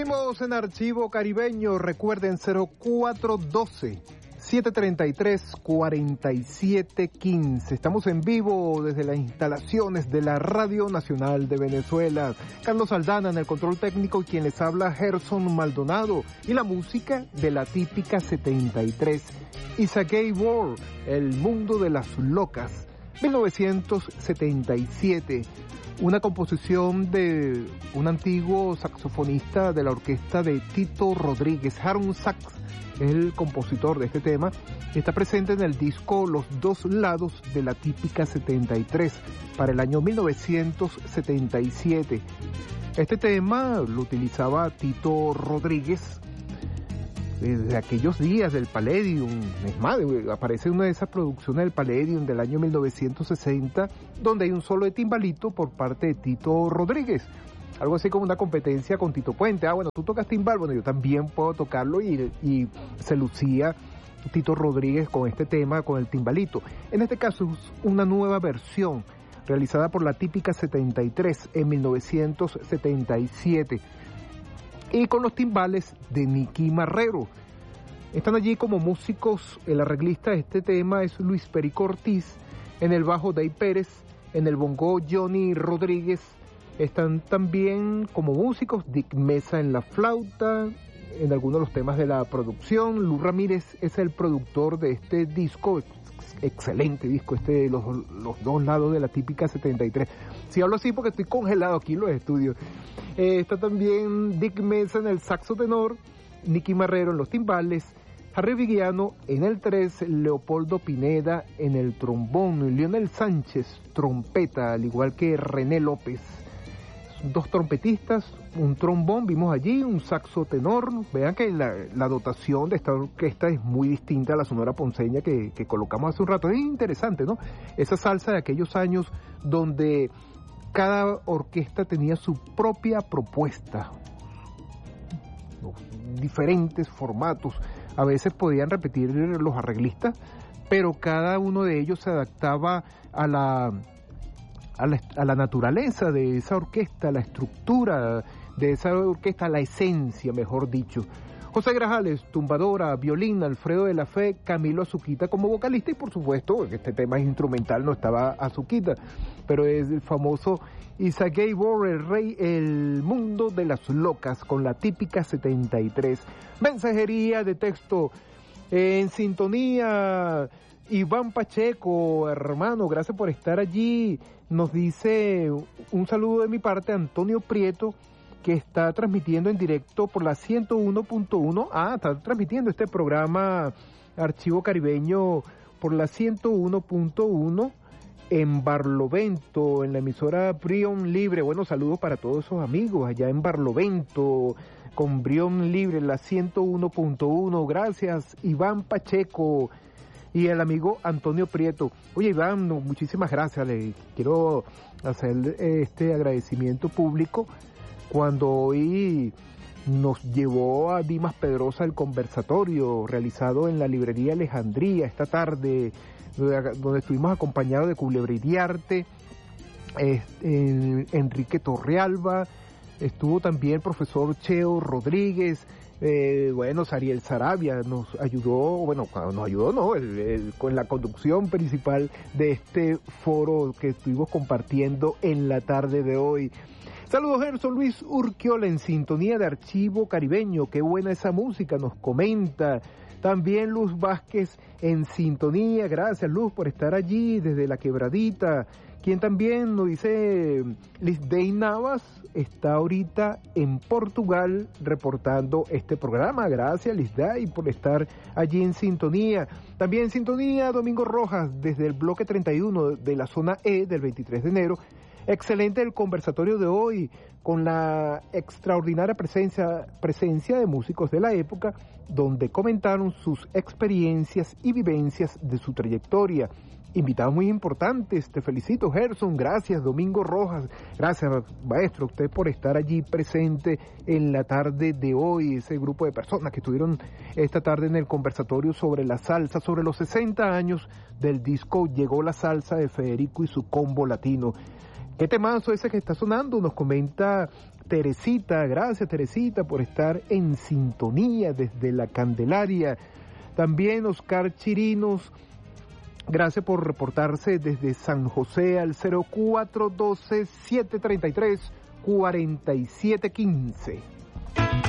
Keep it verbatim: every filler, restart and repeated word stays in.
Seguimos en Archivo Caribeño. Recuerden cero cuatro uno dos, siete tres tres, cuatro siete uno cinco. Estamos en vivo desde las instalaciones de la Radio Nacional de Venezuela. Carlos Aldana en el control técnico y quien les habla, Gerson Maldonado. Y la música de la típica setenta y tres. It's a Gay World, el mundo de las locas. mil novecientos setenta y siete. Una composición de un antiguo saxofonista de la orquesta de Tito Rodríguez. Harold Sachs es el compositor de este tema. Está presente en el disco Los Dos Lados de la típica setenta y tres para el año mil novecientos setenta y siete. Este tema lo utilizaba Tito Rodríguez desde aquellos días del Palladium. Es más, aparece en una de esas producciones del Palladium del año mil novecientos sesenta, donde hay un solo de timbalito por parte de Tito Rodríguez. Algo así como una competencia con Tito Puente. Ah, bueno, tú tocas timbal, bueno, yo también puedo tocarlo, y, y se lucía Tito Rodríguez con este tema, con el timbalito. En este caso es una nueva versión realizada por la típica setenta y tres en mil novecientos setenta y siete. Y con los timbales de Nicky Marrero. Están allí como músicos. El arreglista de este tema es Luis Perico Ortiz, en el bajo Day Pérez, en el bongo Johnny Rodríguez. Están también como músicos Dick Mesa en la flauta, en algunos de los temas de la producción. Lu Ramírez es el productor de este disco, excelente disco este de los, los dos lados de la típica setenta y tres. Si hablo así porque estoy congelado aquí en los estudios. Eh, está también Dick Mesa en el saxo tenor, Nicky Marrero en los timbales, Harry Vigiano en el tres, Leopoldo Pineda en el trombón, Lionel Sánchez trompeta, al igual que René López. Dos trompetistas, un trombón, vimos allí, un saxo tenor. Vean que la, la dotación de esta orquesta es muy distinta a la Sonora Ponceña que, que colocamos hace un rato. Es interesante, ¿no? Esa salsa de aquellos años donde cada orquesta tenía su propia propuesta, ¿no? Diferentes formatos. A veces podían repetir los arreglistas, pero cada uno de ellos se adaptaba a la... A la, a la naturaleza de esa orquesta, la estructura de esa orquesta, la esencia, mejor dicho. José Grajales, tumbadora, violín, Alfredo de la Fe, Camilo Azuquita como vocalista, y por supuesto, este tema es instrumental, no estaba Azuquita, pero es el famoso It's a Gay World, el rey, el mundo de las locas, con la típica setenta y tres. Mensajería de texto, en sintonía, Iván Pacheco, hermano, gracias por estar allí. Nos dice un saludo de mi parte, Antonio Prieto, que está transmitiendo en directo por la ciento uno punto uno. Ah, está transmitiendo este programa Archivo Caribeño por la ciento uno punto uno en Barlovento, en la emisora Brión Libre. Bueno, saludos para todos esos amigos allá en Barlovento, con Brión Libre, la ciento uno punto uno. Gracias, Iván Pacheco. Y el amigo Antonio Prieto. Oye, Iván, no, muchísimas gracias. Le quiero hacer este agradecimiento público cuando hoy nos llevó a Dimas Pedrosa el conversatorio realizado en la librería Alejandría esta tarde, donde estuvimos acompañados de Culebririarte, eh, Enrique Torrealba, estuvo también el profesor Cheo Rodríguez. Eh, bueno, Sariel Sarabia nos ayudó, bueno, nos ayudó, no, el, el, con la conducción principal de este foro que estuvimos compartiendo en la tarde de hoy. Saludos, Gerson. Luis Urquiola en sintonía de Archivo Caribeño, qué buena esa música, nos comenta. También Luz Vázquez en sintonía, gracias Luz por estar allí desde La Quebradita. Quien también nos dice, Lisdey Navas está ahorita en Portugal reportando este programa. Gracias Lisdey por estar allí en sintonía. También en sintonía Domingo Rojas desde el bloque treinta y uno de la zona E del veintitrés de enero. Excelente el conversatorio de hoy, con la extraordinaria presencia, presencia de músicos de la época, donde comentaron sus experiencias y vivencias de su trayectoria. Invitados muy importantes, te felicito Gerson, gracias Domingo Rojas, gracias maestro, usted por estar allí presente en la tarde de hoy, ese grupo de personas que estuvieron esta tarde en el conversatorio sobre la salsa, sobre los sesenta años del disco Llegó la Salsa de Federico y su combo latino. ¿Qué temazo ese que está sonando? Nos comenta Teresita, gracias Teresita por estar en sintonía desde la Candelaria. También Oscar Chirinos, gracias por reportarse desde San José al cero cuatro uno dos, siete tres tres, cuatro siete uno cinco.